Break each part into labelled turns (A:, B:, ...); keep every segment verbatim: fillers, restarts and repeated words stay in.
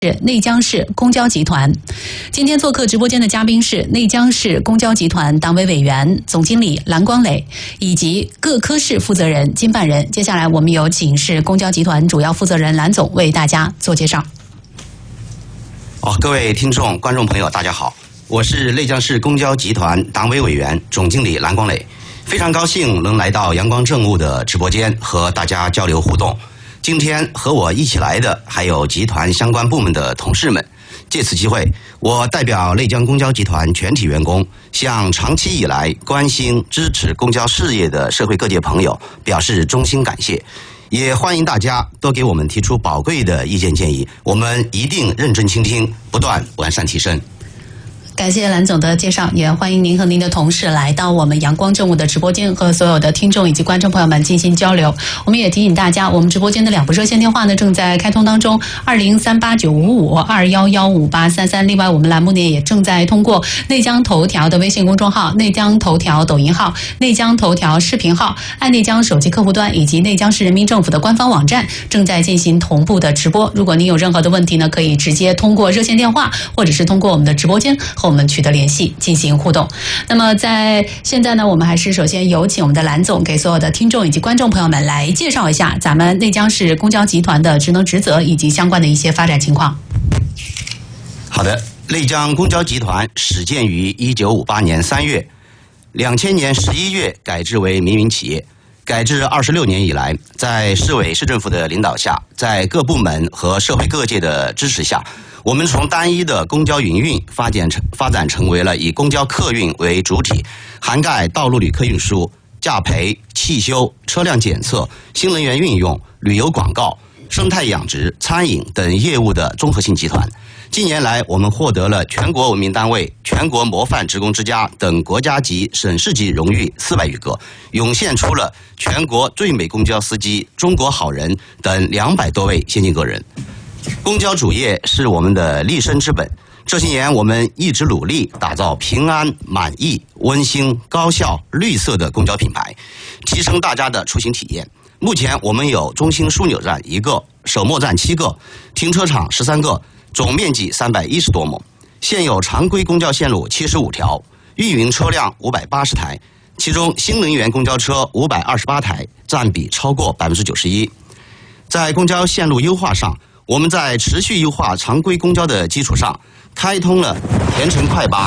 A: 是内江市公交集团。今天做客直播间的嘉宾是内江市公交集团党委委员、总经理蓝光磊以及各科室负责人、经办人。接下来我们有请市公交集团主要负责人蓝总为大家做介绍。
B: 好，各位听众、观众朋友，大家好，我是内江市公交集团党委委员、总经理蓝光磊，非常高兴能来到阳光政务的直播间和大家交流互动。今天和我一起来的还有集团相关部门的同事们。借此机会，我代表内江公交集团全体员工，向长期以来关心支持公交事业的社会各界朋友表示衷心感谢，也欢迎大家多给我们提出宝贵的意见建议，我们一定认真倾听，不断完善提升。
A: 感谢蓝总的介绍，也欢迎您和您的同事来到我们阳光政务的直播间，和所有的听众以及观众朋友们进行交流。我们也提醒大家，我们直播间的两部热线电话呢正在开通当中，二零三八九五五二幺幺五八三三。另外，我们栏目呢也正在通过内江头条的微信公众号、内江头条抖音号、内江头条视频号、爱内江手机客户端以及内江市人民政府的官方网站正在进行同步的直播。如果您有任何的问题呢，可以直接通过热线电话，或者是通过我们的直播间和我们取得联系进行互动。那么在现在呢，我们还是首先有请我们的蓝总给所有的听众以及观众朋友们来介绍一下咱们内江市公交集团的职能职责以及相关的一些发展情况。
B: 好的，内江公交集团始建于一九五八年三月，两千年十一月改制为民营企业。改制二十六年以来，在市委市政府的领导下，在各部门和社会各界的支持下，我们从单一的公交营运发展成发展成为了以公交客运为主体，涵盖道路旅客运输、驾培、汽修、车辆检测、新能源运用、旅游广告、生态养殖、餐饮等业务的综合性集团。近年来，我们获得了全国文明单位、全国模范职工之家等国家级、省市级荣誉四百余个，涌现出了全国最美公交司机、中国好人等两百多位先进个人。公交主业是我们的立身之本，这些年我们一直努力打造平安、满意、温馨、高效、绿色的公交品牌，提升大家的出行体验。目前我们有中心枢纽站一个，首末站七个，停车场十三个，总面积三百一十多亩，现有常规公交线路七十五条，运营车辆五百八十台，其中新能源公交车五百二十八台，占比超过百分之九十一。在公交线路优化上，我们在持续优化常规公交的基础上，开通了甜城快巴、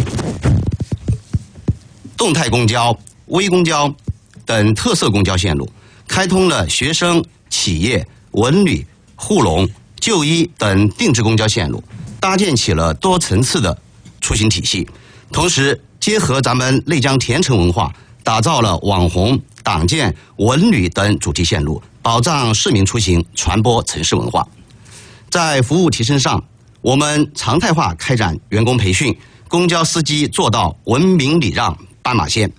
B: 动态公交、微公交等特色公交线路，开通了学生、企业、文旅、护农、就医等定制公交线路，搭建起了多层次的出行体系。同时，结合咱们内江甜城文化，打造了网红、党建、文旅等主题线路，保障市民出行，传播城市文化。在服务提升上，我们常态化开展员工培训，公交司机做到文明礼让、斑马线，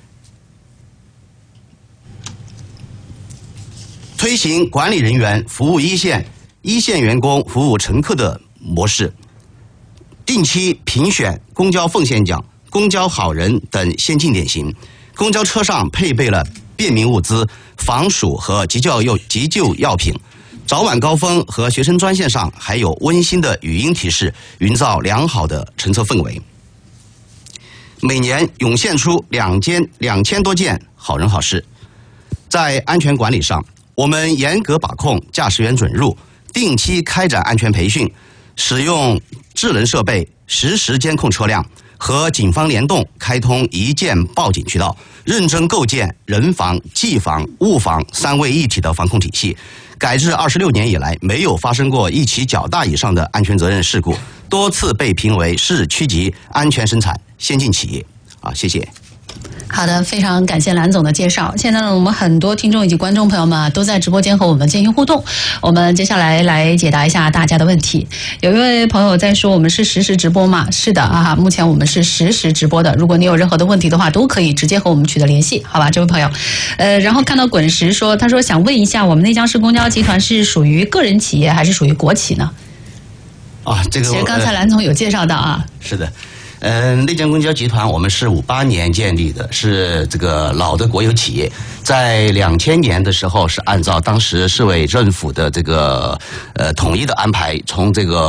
B: 推行管理人员服务一线、一线员工服务乘客的模式，定期评选公交奉献奖、公交好人等先进典型。公交车上配备了便民物资、防暑和急救药急救药品。早晚高峰和学生专线上还有温馨的语音提示，营造良好的乘车氛围。每年涌现出两件两千多件好人好事。在安全管理上，我们严格把控驾驶员准入，定期开展安全培训，使用智能设备实时监控车辆，和警方联动开通一键报警渠道，认真构建人防、技防、物防三位一体的防控体系。改制二十六年以来，没有发生过一起较大以上的安全责任事故，多次被评为市区级安全生产先进企业。啊，谢谢。
A: 好的，非常感谢蓝总的介绍。现在呢，我们很多听众以及观众朋友们都在直播间和我们进行互动。我们接下来来解答一下大家的问题。有一位朋友在说，我们是实时直播吗？是的啊，目前我们是实时直播的。如果你有任何的问题的话，都可以直接和我们取得联系，好吧？这位朋友，呃，然后看到滚石说，他说想问一下，我们内江市公交集团是属于个人企业还是属于国企呢？
B: 啊，这个
A: 其实刚才蓝总有介绍到啊。
B: 是的。 嗯，内江公交集团我们是五八年建立的，是这个老的国有企业。在两千年的时候，是按照当时市委政府的这个呃统一的安排，从这个